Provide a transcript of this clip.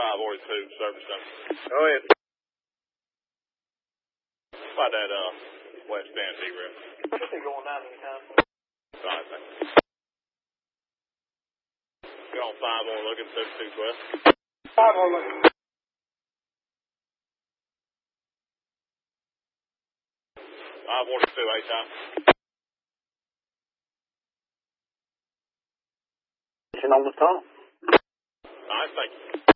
542, service center. Go ahead. By that, west stand derail. Should be going down in time. Alright, thank you. Get on 5 on looking, 7212. 5 on looking. 542, 8 time. On the tunnel. Alright, thank you.